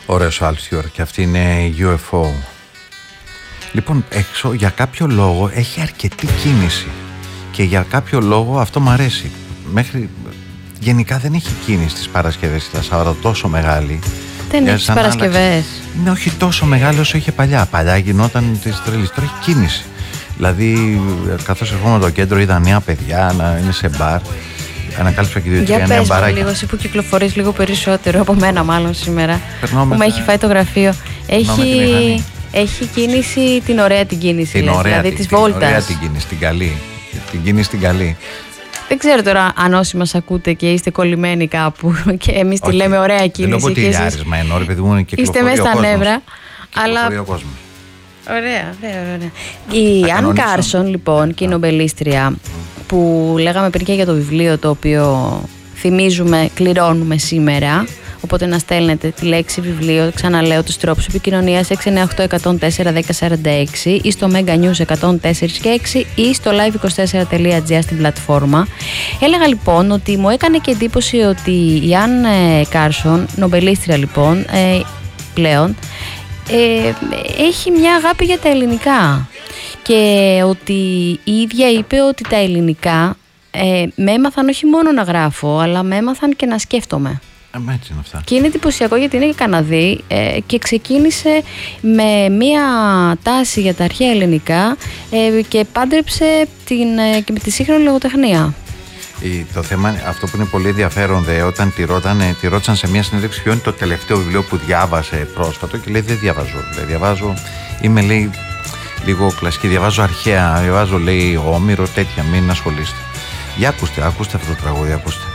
Ωραίος Alcior και αυτή είναι UFO. Λοιπόν, έξω για κάποιο λόγο έχει αρκετή κίνηση και για κάποιο λόγο αυτό μου αρέσει. Γενικά δεν έχει κίνηση τις Παρασκευές, τα Σάββατα τόσο μεγάλη. Δεν έχει Παρασκευές. Ναι, όχι τόσο μεγάλη όσο είχε παλιά. Παλιά γινόταν της τρελής. Τώρα έχει κίνηση. Δηλαδή, καθώς ερχόμουν το κέντρο, είδα νέα παιδιά να είναι σε μπαρ. Ανακάλυψα και 2-3 νέα μπαράκια. Λίγο, εσύ που κυκλοφορείς λίγο περισσότερο από μένα, μάλλον σήμερα. Που με έχει φάει το γραφείο. Έχει κίνηση, την ωραία την κίνηση. Δηλαδή της βόλτας. Την ωραία την κίνηση, την καλή. Την κίνηση την καλή. Δεν ξέρω τώρα αν όσοι μας ακούτε και είστε κολλημένοι κάπου και εμείς τη λέμε ωραία κίνηση. Δεν λέω ότι λιάρισμα εννοώ, ρε παιδί μου, είστε μέσα στα νεύρα. Αλλά ωραία. Η Αν Κάρσον, λοιπόν, και η νομπελίστρια που λέγαμε πριν και για το βιβλίο το οποίο θυμίζουμε, κληρώνουμε σήμερα. Οπότε να στέλνετε τη λέξη βιβλίο, ξαναλέω τους τρόπους επικοινωνίας 698-104-1046 ή στο Mega News 104 και 6 ή στο live24.gr στην πλατφόρμα. Έλεγα λοιπόν ότι μου έκανε και εντύπωση ότι η Αν Κάρσον, νομπελίστρια λοιπόν πλέον, έχει μια αγάπη για τα ελληνικά και ότι η ίδια είπε ότι τα ελληνικά με έμαθαν όχι μόνο να γράφω, αλλά με έμαθαν και να σκέφτομαι. Έτσι είναι αυτά. Και είναι εντυπωσιακό γιατί είναι και Καναδή και ξεκίνησε με μία τάση για τα αρχαία ελληνικά και πάντρεψε και με τη σύγχρονη λογοτεχνία. Το θέμα, αυτό που είναι πολύ ενδιαφέρον, όταν τη ρώτησαν σε μια συνέντευξη ποιο είναι το τελευταίο βιβλίο που διάβασε πρόσφατο και λέει δεν διαβάζω, είμαι λέει λίγο κλασική, διαβάζω αρχαία, διαβάζω λέει Όμηρο, τέτοια, μην ασχολείστε. Για ακούστε αυτό το τραγούδι, ακούστε.